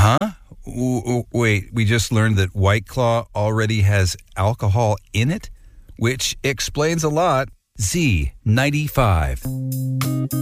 Huh? Wait, we just learned that White Claw already has alcohol in it, which explains a lot. Z95.